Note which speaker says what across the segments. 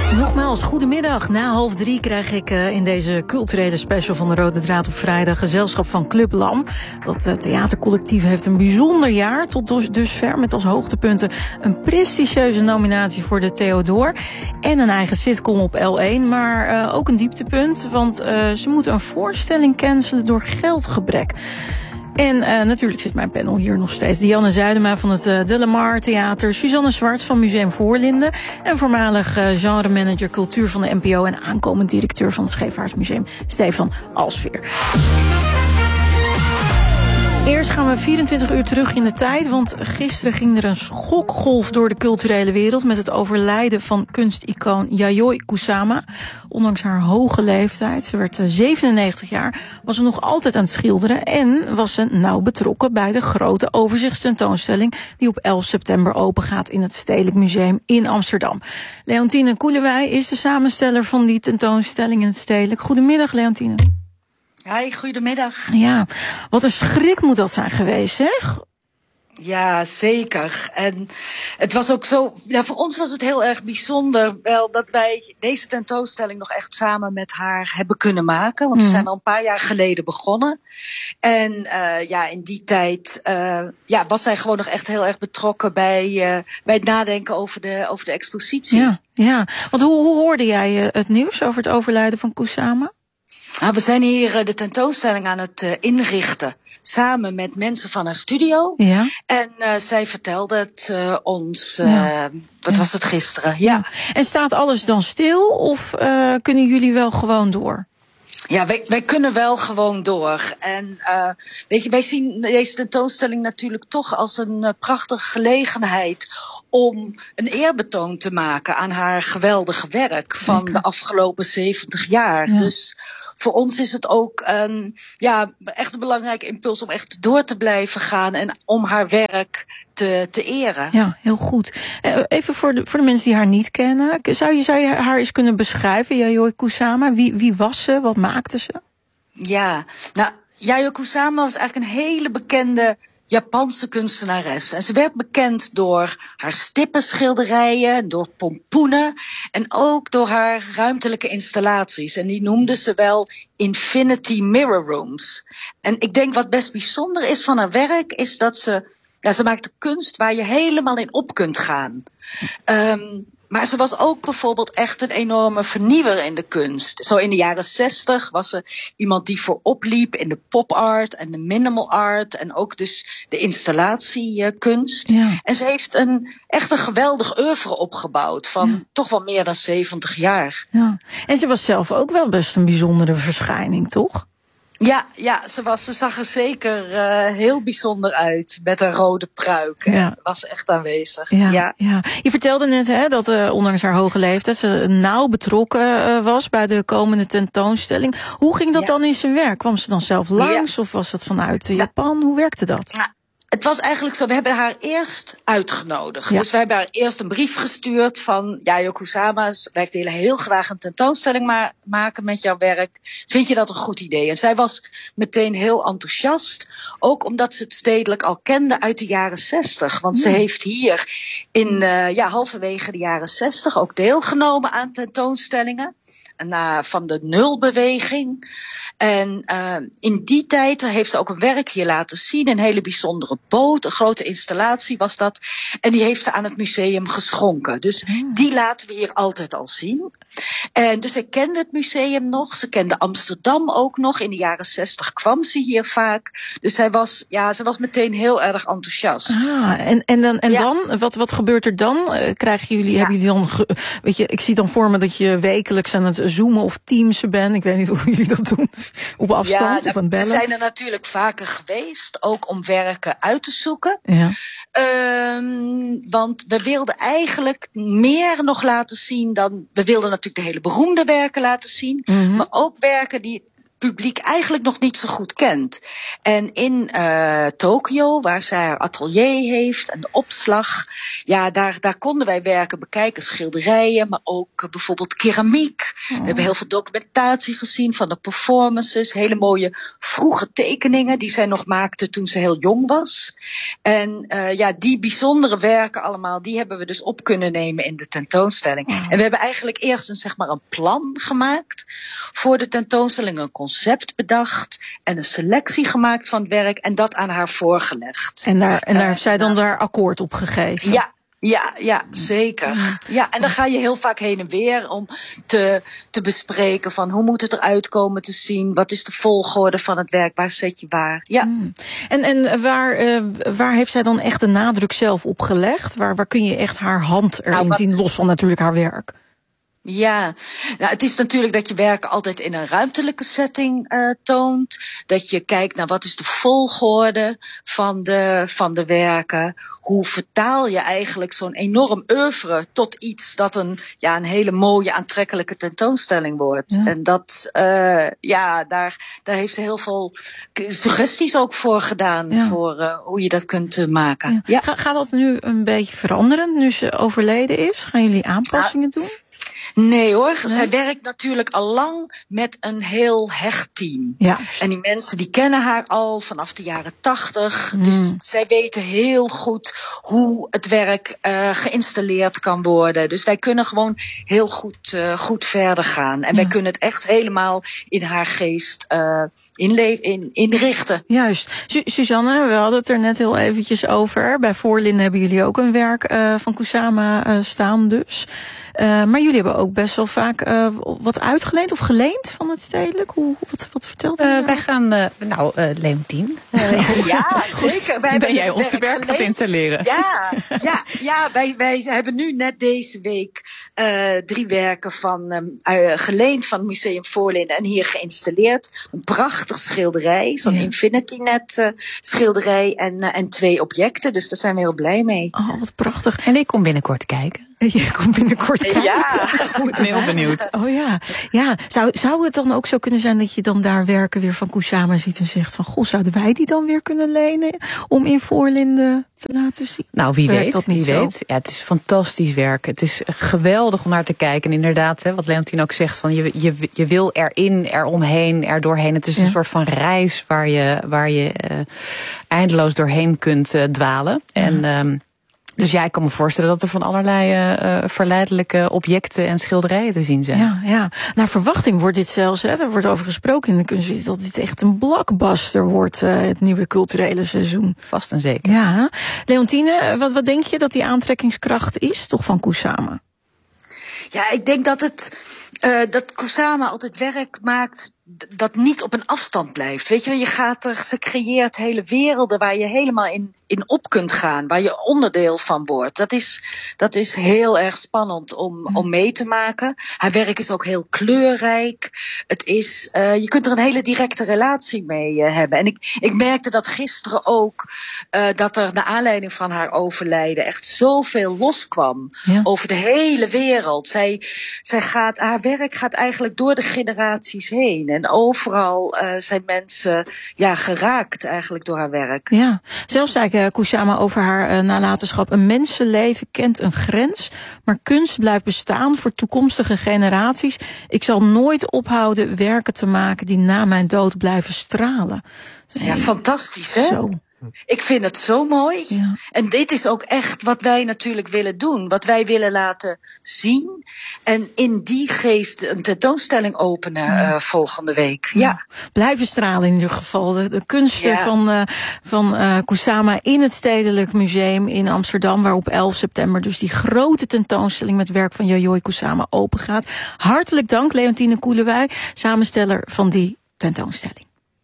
Speaker 1: Nogmaals, goedemiddag. Na 2:30 krijg ik in deze culturele special van de Rode Draad op vrijdag gezelschap van Club Lam. Dat theatercollectief heeft een bijzonder jaar tot dusver, met als hoogtepunten een prestigieuze nominatie voor de Theodor en een eigen sitcom op L1, maar ook een dieptepunt, want ze moeten een voorstelling cancelen door geldgebrek. En natuurlijk zit mijn panel hier nog steeds. Dianne Zuidema van het De Lamar Theater, Suzanne Zwarts van Museum Voorlinden en voormalig genremanager cultuur van de NPO en aankomend directeur van het Scheepvaartmuseum, Stefan Alsveer. Eerst gaan we 24 uur terug in de tijd, want gisteren ging er een schokgolf door de culturele wereld met het overlijden van kunsticoon Yayoi Kusama. Ondanks haar hoge leeftijd, ze werd 97 jaar, was ze nog altijd aan het schilderen en was ze nauw betrokken bij de grote overzichtstentoonstelling die op 11 september opengaat in het Stedelijk Museum in Amsterdam. Leontine Koelewij is de samensteller van die tentoonstelling in het Stedelijk. Goedemiddag, Leontine.
Speaker 2: Hi, goedemiddag.
Speaker 1: Ja, wat een schrik moet dat zijn geweest, zeg?
Speaker 2: Ja, zeker. En het was ook zo, ja, voor ons was het heel erg bijzonder wel dat wij deze tentoonstelling nog echt samen met haar hebben kunnen maken. Want we zijn al een paar jaar geleden begonnen. En in die tijd was zij gewoon nog echt heel erg betrokken bij het nadenken over de expositie.
Speaker 1: Ja. Want hoe hoorde jij het nieuws over het overlijden van Kusama?
Speaker 2: We zijn hier de tentoonstelling aan het inrichten. Samen met mensen van haar studio. Ja. En zij vertelde het ons, wat was het gisteren? Ja.
Speaker 1: En staat alles dan stil of kunnen jullie wel gewoon door?
Speaker 2: Ja, wij kunnen wel gewoon door. En weet je, wij zien deze tentoonstelling natuurlijk toch als een prachtige gelegenheid om een eerbetoon te maken aan haar geweldige werk van de afgelopen 70 jaar. Ja. Dus voor ons is het ook echt een belangrijke impuls om echt door te blijven gaan en om haar werk te eren. Ja,
Speaker 1: heel goed. Even voor de mensen die haar niet kennen, zou je haar eens kunnen beschrijven, Yayoi Kusama? Wie was ze? Wat maakte ze?
Speaker 2: Ja, nou, Yayoi Kusama was eigenlijk een hele bekende Japanse kunstenares. En ze werd bekend door haar stippenschilderijen, door pompoenen en ook door haar ruimtelijke installaties. En die noemde ze wel Infinity Mirror Rooms. En ik denk wat best bijzonder is van haar werk is dat ze maakte kunst waar je helemaal in op kunt gaan. Maar ze was ook bijvoorbeeld echt een enorme vernieuwer in de kunst. Zo in de jaren 60 was ze iemand die voorop liep in de pop art en de minimal art en ook dus de installatiekunst. Ja. En ze heeft echt een geweldig oeuvre opgebouwd van toch wel meer dan 70 jaar. Ja.
Speaker 1: En ze was zelf ook wel best een bijzondere verschijning, toch?
Speaker 2: Ja, ze zag er zeker heel bijzonder uit met een rode pruik. Ja. Was echt aanwezig. Ja.
Speaker 1: Je vertelde net dat ondanks haar hoge leeftijd ze nauw betrokken was bij de komende tentoonstelling. Hoe ging dat dan in zijn werk? Kwam ze dan zelf langs of was het vanuit Japan? Hoe werkte dat?
Speaker 2: Ja. Het was eigenlijk zo, we hebben haar eerst uitgenodigd. Ja. Dus we hebben haar eerst een brief gestuurd van Yayoi Kusama, wij willen heel graag een tentoonstelling maken met jouw werk. Vind je dat een goed idee? En zij was meteen heel enthousiast. Ook omdat ze het Stedelijk al kende uit de jaren 60. Want ze heeft hier in halverwege de jaren 60 ook deelgenomen aan tentoonstellingen. Van de nulbeweging. En in die tijd heeft ze ook een werk hier laten zien. Een hele bijzondere boot, een grote installatie was dat. En die heeft ze aan het museum geschonken. Dus die laten we hier altijd al zien. En dus ze kende het museum nog. Ze kende Amsterdam ook nog. In de jaren 60 kwam ze hier vaak. Dus ze was meteen heel erg enthousiast.
Speaker 1: Dan? Wat gebeurt er dan? Hebben jullie dan, ik zie dan voor me dat je wekelijks aan het zoomen of teamsen bent. Ik weet niet hoe jullie dat doen. Op afstand of aan het bellen.
Speaker 2: We zijn er natuurlijk vaker geweest. Ook om werken uit te zoeken. Ja. Want we wilden eigenlijk meer nog laten zien dan... We wilden natuurlijk de hele beroemde werken laten zien. Mm-hmm. Maar ook werken die publiek eigenlijk nog niet zo goed kent. En in Tokio, waar zij haar atelier heeft en de opslag, ja, daar konden wij werken bekijken, schilderijen, maar ook bijvoorbeeld keramiek. We hebben heel veel documentatie gezien van de performances, hele mooie vroege tekeningen die zij nog maakte toen ze heel jong was. En die bijzondere werken allemaal, die hebben we dus op kunnen nemen in de tentoonstelling. En we hebben eigenlijk eerst een plan gemaakt voor de tentoonstelling, een concept bedacht en een selectie gemaakt van het werk en dat aan haar voorgelegd.
Speaker 1: En daar heeft zij dan daar akkoord op gegeven?
Speaker 2: Ja, zeker. Ja, en dan ga je heel vaak heen en weer om te bespreken van hoe moet het eruit komen te zien, wat is de volgorde van het werk, waar zet je waar. Ja.
Speaker 1: En waar heeft zij dan echt de nadruk zelf op gelegd? Waar kun je echt haar hand erin zien, los van natuurlijk haar werk?
Speaker 2: Ja, nou, het is natuurlijk dat je werken altijd in een ruimtelijke setting toont. Dat je kijkt naar wat is de volgorde van de werken. Hoe vertaal je eigenlijk zo'n enorm oeuvre tot iets dat een hele mooie, aantrekkelijke tentoonstelling wordt. Ja. En dat, daar heeft ze heel veel suggesties ook voor gedaan. Ja. Voor hoe je dat kunt maken.
Speaker 1: Ja. Ja. Gaat dat nu een beetje veranderen nu ze overleden is? Gaan jullie aanpassingen doen?
Speaker 2: Nee hoor, zij werkt natuurlijk al lang met een heel hecht team. Ja. En die mensen die kennen haar al vanaf de jaren 80. Dus zij weten heel goed hoe het werk geïnstalleerd kan worden. Dus wij kunnen gewoon heel goed verder gaan. En wij kunnen het echt helemaal in haar geest inrichten.
Speaker 1: Juist. Suzanne, we hadden het er net heel eventjes over. Bij Voorlinden hebben jullie ook een werk van Kusama staan dus. Maar jullie hebben ook best wel vaak wat uitgeleend of geleend van het Stedelijk. Wat vertelt u?
Speaker 3: Wij gaan, Leontien.
Speaker 2: Ja, zeker.
Speaker 3: Ben jij onze werk gaat installeren?
Speaker 2: Ja, wij hebben nu net deze week 3 werken geleend van het Museum Voorlinden en hier geïnstalleerd. Een prachtig schilderij, zo'n Infinity-net schilderij en 2 objecten. Dus daar zijn we heel blij mee.
Speaker 1: Oh, wat prachtig.
Speaker 3: En ik kom binnenkort kijken.
Speaker 1: Je komt binnenkort kijken.
Speaker 2: Ja.
Speaker 3: Ik ben heel benieuwd.
Speaker 1: Oh ja. Ja, zou het dan ook zo kunnen zijn dat je dan daar werken weer van Kusama ziet en zegt van, goh, zouden wij die dan weer kunnen lenen om in Voorlinden te laten zien?
Speaker 3: Nou, wie weet. Ja, het is fantastisch werk. Het is geweldig om naar te kijken. En inderdaad, wat Leontien ook zegt, van je wil erin, eromheen, erdoorheen. Het is een soort van reis waar je eindeloos doorheen kunt dwalen. En dus ik kan me voorstellen dat er van allerlei verleidelijke objecten en schilderijen te zien zijn.
Speaker 1: Ja. Naar verwachting wordt dit zelfs, er wordt over gesproken in de kunst, dat dit echt een blockbuster wordt, het nieuwe culturele seizoen.
Speaker 3: Vast en zeker.
Speaker 1: Ja. Leontine, wat denk je dat die aantrekkingskracht is, toch, van Kusama?
Speaker 2: Ja, ik denk dat Kusama altijd werk maakt dat niet op een afstand blijft. Weet je, ze creëert hele werelden waar je helemaal in op kunt gaan, waar je onderdeel van wordt. Dat is heel erg spannend om mee te maken. Haar werk is ook heel kleurrijk. Het is, je kunt er een hele directe relatie mee hebben. En ik merkte dat gisteren ook, dat er naar aanleiding van haar overlijden echt zoveel loskwam over de hele wereld. Haar werk gaat eigenlijk door de generaties heen. En overal zijn mensen geraakt eigenlijk door haar werk.
Speaker 1: Ja, zelfs zei Kusama over haar nalatenschap: een mensenleven kent een grens, maar kunst blijft bestaan voor toekomstige generaties. Ik zal nooit ophouden werken te maken die na mijn dood blijven stralen.
Speaker 2: Ja, fantastisch, hè?
Speaker 1: Zo.
Speaker 2: Ik vind het zo mooi. Ja. En dit is ook echt wat wij natuurlijk willen doen. Wat wij willen laten zien. En in die geest een tentoonstelling openen volgende week. Ja.
Speaker 1: Blijven stralen in ieder geval. De kunsten van Kusama in het Stedelijk Museum in Amsterdam, waar op 11 september dus die grote tentoonstelling met werk van Yayoi Kusama open gaat. Hartelijk dank, Leontine Koelewij, samensteller van die tentoonstelling.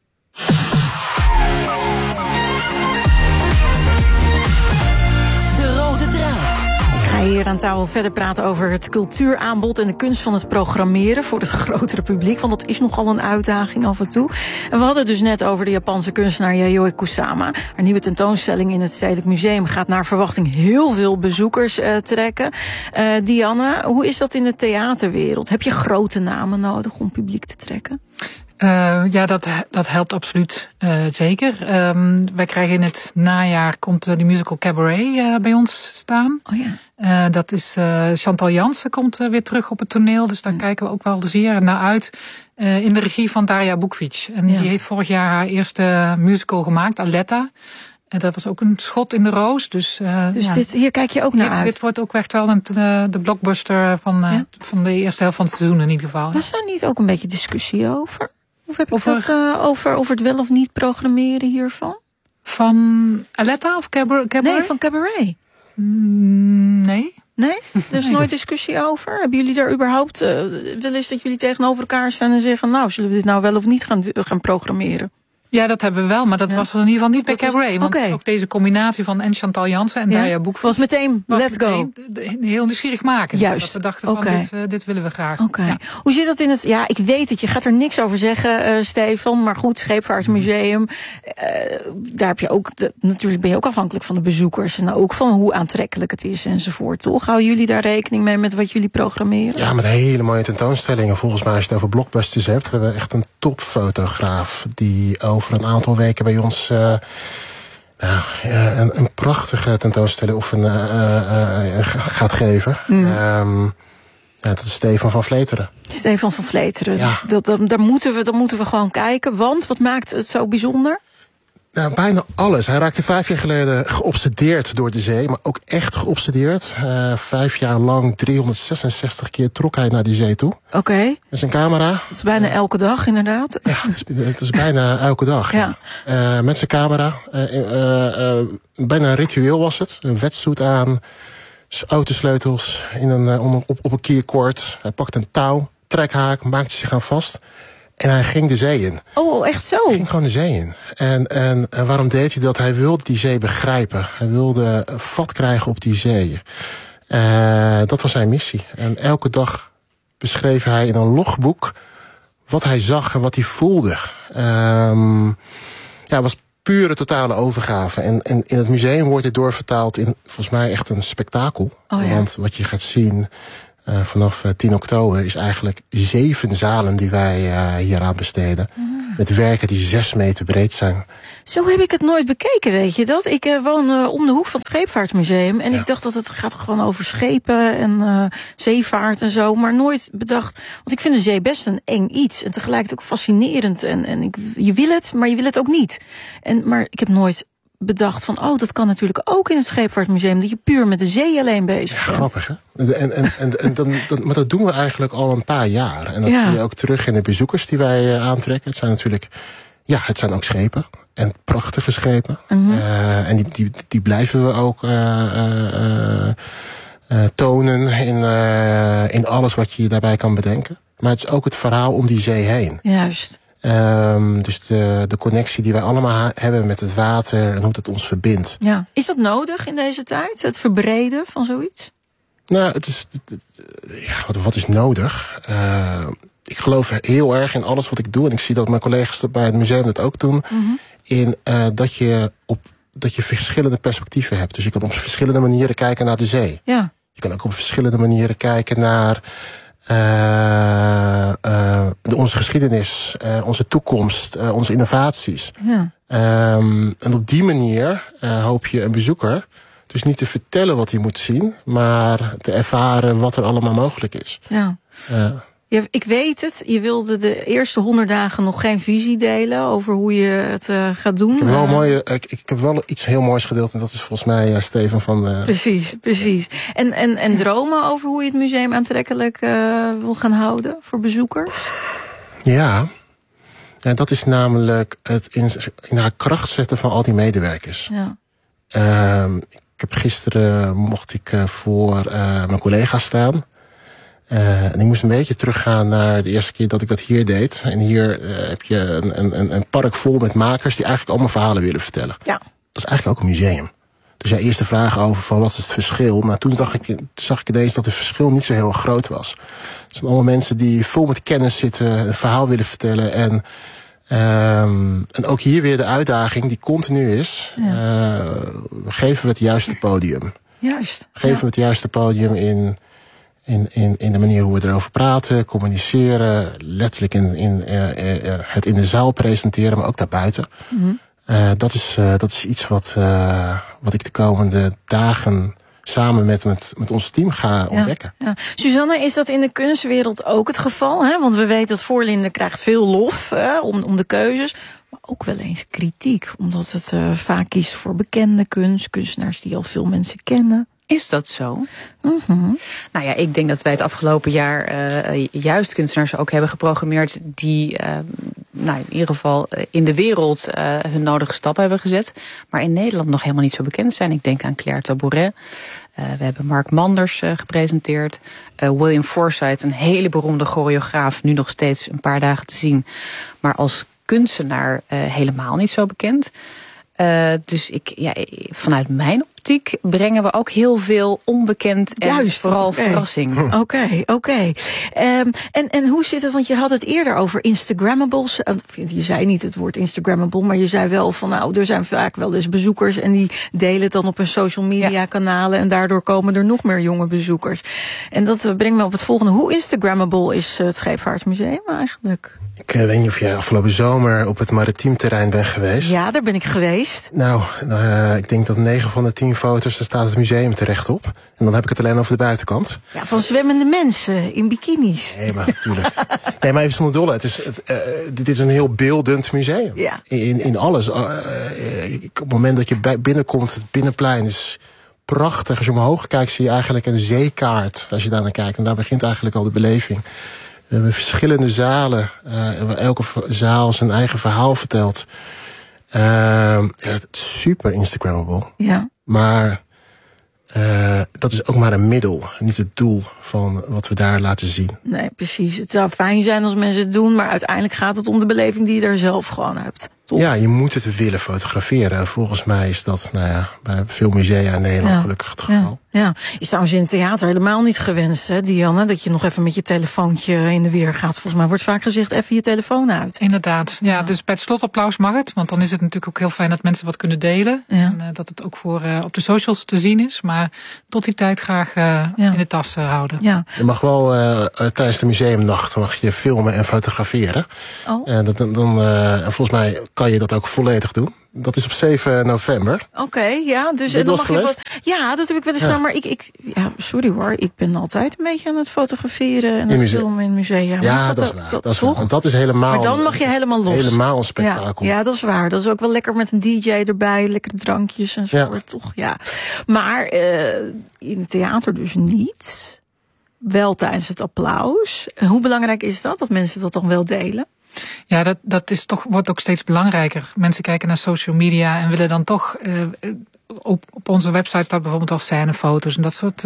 Speaker 1: Hier aan tafel verder praten over het cultuuraanbod en de kunst van het programmeren voor het grotere publiek, want dat is nogal een uitdaging af en toe. En we hadden dus net over de Japanse kunstenaar Yayoi Kusama. Haar nieuwe tentoonstelling in het Stedelijk Museum gaat naar verwachting heel veel bezoekers trekken. Dianne, hoe is dat in de theaterwereld? Heb je grote namen nodig om publiek te trekken?
Speaker 4: Dat helpt absoluut zeker. Wij krijgen in het najaar komt de musical Cabaret bij ons staan.
Speaker 1: Oh ja.
Speaker 4: Dat is Chantal Jansen komt weer terug op het toneel. Dus daar kijken we ook wel zeer naar uit. In de regie van Darja Bukvic. En die heeft vorig jaar haar eerste musical gemaakt, Aletta. En dat was ook een schot in de roos. Dus
Speaker 1: hier kijk je ook naar uit.
Speaker 4: Dit wordt ook echt wel de blockbuster van de eerste helft van het seizoen in ieder geval.
Speaker 1: Was daar niet ook een beetje discussie over? Of heb ik dat over het wel of niet programmeren hiervan?
Speaker 4: Van Aletta of Cabaret?
Speaker 1: Nee, van Cabaret.
Speaker 4: Nee.
Speaker 1: Nee? Er is nooit discussie over? Hebben jullie daar überhaupt wel eens dat jullie tegenover elkaar staan en zeggen, nou, zullen we dit nou wel of niet gaan programmeren?
Speaker 4: Ja, dat hebben we wel, maar dat was er in ieder geval niet bij Cabaret. Want ook deze combinatie van Chantal Jansen en Darja Bukvic
Speaker 1: was meteen, let's go.
Speaker 4: Heel nieuwsgierig maken.
Speaker 1: Juist.
Speaker 4: Dat we dachten van, dit willen we graag.
Speaker 1: Ja. Hoe zit dat in het... Ja, ik weet het, je gaat er niks over zeggen, Stefan. Maar goed, Scheepvaartmuseum. Daar heb je ook... Natuurlijk ben je ook afhankelijk van de bezoekers. En ook van hoe aantrekkelijk het is enzovoort, toch? Houden jullie daar rekening mee met wat jullie programmeren?
Speaker 5: Ja, met hele mooie tentoonstellingen. Volgens mij, als je het over blockbusters hebt, hebben we echt een topfotograaf die over een aantal weken bij ons een prachtige tentoonstelling gaat geven. Dat is Stefan van Vleteren.
Speaker 1: Stefan van Vleteren.
Speaker 5: Ja.
Speaker 1: Daar moeten we gewoon kijken. Want wat maakt het zo bijzonder?
Speaker 5: Nou, bijna alles. Hij raakte 5 jaar geleden geobsedeerd door de zee, maar ook echt geobsedeerd. 5 jaar lang, 366 keer trok hij naar die zee toe.
Speaker 1: Oké.
Speaker 5: Met zijn camera.
Speaker 1: Dat is bijna elke dag, inderdaad.
Speaker 5: Ja, het is bijna elke dag.
Speaker 1: Ja.
Speaker 5: Met zijn camera. Bijna een ritueel was het. Een wetsuit aan, autosleutels op een kierkoord. Hij pakte een touw, trekhaak, maakte zich aan vast. En hij ging de zee in.
Speaker 1: Oh, echt zo?
Speaker 5: Hij ging gewoon de zee in. En waarom deed hij dat? Hij wilde die zee begrijpen. Hij wilde vat krijgen op die zee. Dat was zijn missie. En elke dag beschreef hij in een logboek wat hij zag en wat hij voelde. Het was pure totale overgave. En in het museum wordt dit doorvertaald in volgens mij echt een spektakel.
Speaker 1: Oh, ja.
Speaker 5: Want wat je gaat zien vanaf 10 oktober is eigenlijk 7 zalen die wij hier aan besteden. Met werken die 6 meter breed zijn.
Speaker 1: Zo heb ik het nooit bekeken, weet je dat? Ik woon om de hoek van het Scheepvaartmuseum. En ik dacht dat het gaat gewoon over schepen en zeevaart en zo. Maar nooit bedacht. Want ik vind de zee best een eng iets. En tegelijkertijd ook fascinerend. En je wil het, maar je wil het ook niet. Maar ik heb nooit bedacht van, dat kan natuurlijk ook in het Scheepvaartmuseum, dat je puur met de zee alleen bezig bent.
Speaker 5: Grappig, hè? Maar dat doen we eigenlijk al een paar jaar. En dat zie je ook terug in de bezoekers die wij aantrekken. Het zijn natuurlijk, het zijn ook schepen. En prachtige schepen. En die blijven we ook tonen in alles wat je daarbij kan bedenken. Maar het is ook het verhaal om die zee heen.
Speaker 1: Juist.
Speaker 5: Dus de connectie die wij allemaal hebben met het water en hoe dat ons verbindt.
Speaker 1: Ja. Is dat nodig in deze tijd? Het verbreden van zoiets?
Speaker 5: Nou, wat is nodig? Ik geloof heel erg in alles wat ik doe. En ik zie dat mijn collega's bij het museum dat ook doen. In dat je verschillende perspectieven hebt. Dus je kan op verschillende manieren kijken naar de zee. Ja. Je kan ook op verschillende manieren kijken naar onze geschiedenis, onze toekomst, onze innovaties. Ja. En op die manier hoop je een bezoeker dus niet te vertellen wat hij moet zien, maar te ervaren wat er allemaal mogelijk is. Ja.
Speaker 1: Ik weet het, je wilde de eerste 100 dagen nog geen visie delen over hoe je het gaat doen.
Speaker 5: Ik heb wel iets heel moois gedeeld en dat is volgens mij Stefan van...
Speaker 1: Precies. En dromen over hoe je het museum aantrekkelijk wil gaan houden voor bezoekers?
Speaker 5: Ja, dat is namelijk het in haar kracht zetten van al die medewerkers. Ja. Gisteren mocht ik voor mijn collega staan. En ik moest een beetje teruggaan naar de eerste keer dat ik dat hier deed. En hier heb je een park vol met makers die eigenlijk allemaal verhalen willen vertellen. Ja. Dat is eigenlijk ook een museum. Dus jij eerst de vraag over van wat is het verschil. Nou, toen zag ik ineens dat het verschil niet zo heel groot was. Het zijn allemaal mensen die vol met kennis zitten, een verhaal willen vertellen. En ook hier weer de uitdaging die continu is. Geven we het juiste podium.
Speaker 1: Juist.
Speaker 5: Geven we het juiste podium in In de manier hoe we erover praten, communiceren, letterlijk het in de zaal presenteren, maar ook daarbuiten. Mm-hmm. Dat is iets wat ik de komende dagen samen met ons team ga ontdekken. Ja.
Speaker 1: Suzanne, is dat in de kunstwereld ook het geval? Hè? Want we weten dat Voorlinden krijgt veel lof om de keuzes, maar ook wel eens kritiek, omdat het vaak kiest voor bekende kunstenaars die al veel mensen kennen.
Speaker 3: Is dat zo?
Speaker 1: Mm-hmm.
Speaker 3: Nou ja, ik denk dat wij het afgelopen jaar juist kunstenaars ook hebben geprogrammeerd die in ieder geval in de wereld hun nodige stappen hebben gezet, maar in Nederland nog helemaal niet zo bekend zijn. Ik denk aan Claire Tabouret. We hebben Mark Manders gepresenteerd. William Forsythe, een hele beroemde choreograaf, nu nog steeds een paar dagen te zien, maar als kunstenaar helemaal niet zo bekend. Dus vanuit mijn optiek brengen we ook heel veel onbekend en juist, vooral verrassing.
Speaker 1: Oké. En hoe zit het? Want je had het eerder over Instagrammables. Je zei niet het woord Instagrammable, maar je zei wel van er zijn vaak wel eens bezoekers en die delen het dan op hun social media kanalen en daardoor komen er nog meer jonge bezoekers. En dat brengt me op het volgende. Hoe Instagrammable is het Scheepvaartmuseum eigenlijk?
Speaker 5: Ik weet niet of jij afgelopen zomer op het maritiem terrein bent geweest.
Speaker 1: Ja, daar ben ik geweest.
Speaker 5: Nou, ik denk dat 9 van de 10 foto's, daar staat het museum terecht op. En dan heb ik het alleen over de buitenkant.
Speaker 1: Ja, van zwemmende mensen in bikinis.
Speaker 5: Nee, maar natuurlijk. Nee, maar even zonder dolle. Dit is een heel beeldend museum.
Speaker 1: Ja.
Speaker 5: In alles. Op het moment dat je binnenkomt, het binnenplein is prachtig. Als je omhoog kijkt, zie je eigenlijk een zeekaart. Als je daar naar kijkt. En daar begint eigenlijk al de beleving. We hebben verschillende zalen. Waar elke zaal zijn eigen verhaal vertelt. Super Instagrammable.
Speaker 1: Ja.
Speaker 5: Maar dat is ook maar een middel. Niet het doel van wat we daar laten zien.
Speaker 1: Nee, precies. Het zou fijn zijn als mensen het doen. Maar uiteindelijk gaat het om de beleving die je er zelf gewoon hebt. Top.
Speaker 5: Ja, je moet het willen fotograferen. Volgens mij is dat bij veel musea in Nederland gelukkig het geval.
Speaker 1: Ja, is trouwens in het theater helemaal niet gewenst, hè, Dianne? Dat je nog even met je telefoontje in de weer gaat. Volgens mij wordt vaak gezegd, even je telefoon uit.
Speaker 4: Inderdaad. Ja, dus bij het slotapplaus mag het. Want dan is het natuurlijk ook heel fijn dat mensen wat kunnen delen. Ja. En dat het ook op de socials te zien is. Maar tot die tijd graag in de tas houden.
Speaker 1: Ja.
Speaker 5: Je mag wel tijdens de museumnacht mag je filmen en fotograferen.
Speaker 1: Oh.
Speaker 5: En volgens mij kan je dat ook volledig doen. Dat is op 7 november.
Speaker 1: Oké, ja. Dus
Speaker 5: dan mag je
Speaker 1: ja, dat heb ik wel eens gedaan. Maar sorry hoor, ik ben altijd een beetje aan het fotograferen en het filmen in musea.
Speaker 5: Ja, dat is waar. Dat is waar. Want dat is helemaal.
Speaker 1: Maar dan mag je helemaal los.
Speaker 5: Helemaal een spektakel.
Speaker 1: Ja, dat is waar. Dat is ook wel lekker met een DJ erbij, lekkere drankjes en zo. Toch, ja. Maar in het theater dus niet. Wel tijdens het applaus. Hoe belangrijk is dat mensen dat dan wel delen?
Speaker 4: Ja, dat wordt ook steeds belangrijker. Mensen kijken naar social media en willen dan toch op onze website staat bijvoorbeeld al scènefoto's en dat soort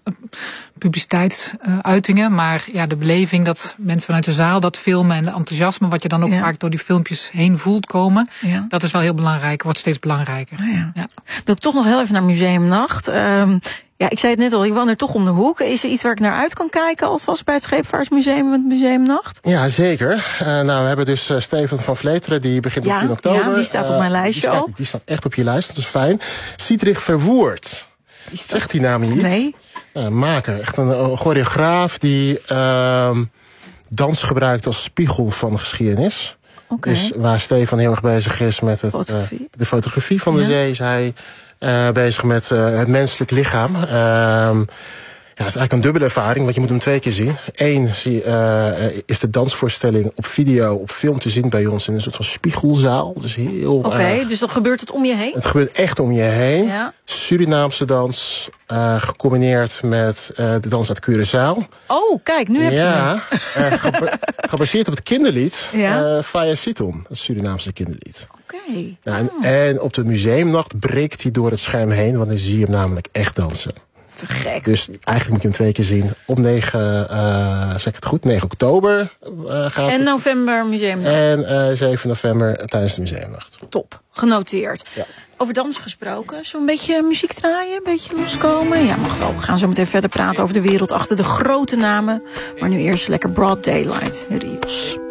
Speaker 4: publiciteitsuitingen. Maar ja, de beleving dat mensen vanuit de zaal dat filmen en de enthousiasme wat je dan ook vaak door die filmpjes heen voelt komen, dat is wel heel belangrijk, wordt steeds belangrijker.
Speaker 1: Ja. Wil ik toch nog heel even naar Museumnacht. Ja, ik zei het net al, ik woon er toch om de hoek. Is er iets waar ik naar uit kan kijken alvast bij het Scheepvaartmuseum met Museumnacht?
Speaker 5: Ja, zeker. We hebben dus Steven van Vleteren, die begint op 10 oktober.
Speaker 1: Ja, die staat op mijn lijstje al.
Speaker 5: Die staat echt op je lijst, dat is fijn. Siedrich Verwoerd. Zegt die naam niet?
Speaker 1: Nee.
Speaker 5: Maker, echt een choreograaf die dans gebruikt als spiegel van de geschiedenis.
Speaker 1: Okay.
Speaker 5: Dus waar Stefan heel erg bezig is met de fotografie van de zee, is hij bezig met het menselijk lichaam. Ja, het is eigenlijk een dubbele ervaring, want je moet hem 2 keer zien. 1 is de dansvoorstelling op video, op film te zien bij ons in een soort van spiegelzaal. Dus heel
Speaker 1: Oké, dus dan gebeurt het om je heen?
Speaker 5: Het gebeurt echt om je heen.
Speaker 1: Ja.
Speaker 5: Surinaamse dans, gecombineerd met de dans uit Curaçao.
Speaker 1: Oh, kijk, nu heb je me.
Speaker 5: Gebaseerd op het kinderlied Faya Siton, het Surinaamse kinderlied.
Speaker 1: Oké.
Speaker 5: Nou, en op de museumnacht breekt hij door het scherm heen, want dan zie je hem namelijk echt dansen.
Speaker 1: Te gek.
Speaker 5: Dus eigenlijk moet je hem 2 keer zien. Op 9 oktober gaat
Speaker 1: en november Museumnacht.
Speaker 5: En 7 november tijdens de Museumnacht.
Speaker 1: Top, genoteerd. Ja. Over dans gesproken, zo'n beetje muziek draaien, een beetje loskomen. Ja, mag wel. We gaan zo meteen verder praten over de wereld achter de grote namen. Maar nu eerst lekker Broad Daylight, Rios.